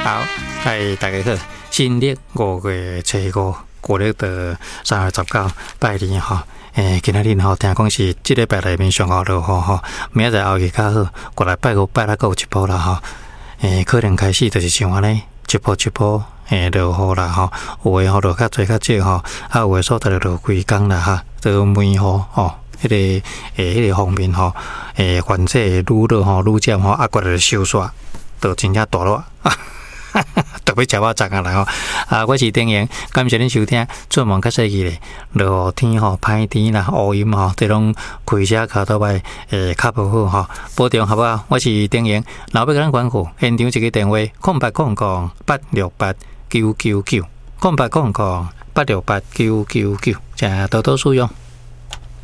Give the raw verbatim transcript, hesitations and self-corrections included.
好，嗨，大家好，新历五月初五，国历的三月十九，拜年哈。诶，今仔日吼，听讲是即礼拜内面上好落雨吼，明仔载后日较好，过来拜五拜六有一波啦吼。诶，可能开始就是像安尼，一波一波诶落雨啦吼，有诶吼落较侪较少吼，啊有诶所在就落几工啦哈，都梅雨吼。迄、那个诶，迄、那个方面吼，诶，反正愈落吼愈渐吼，啊，过来收煞，都真正大热。特别吃饱赞啊啦吼！啊，我是丁阳，感谢恁收听。做梦较细记咧，落雨天吼、歹天啦、乌阴吼，这种开车卡倒摆诶较无好吼。保重好不好？我是丁阳，老要甲咱关护，现场一个电话：空八空空八六八九九九，空八空空八六八九九九，请多多使用。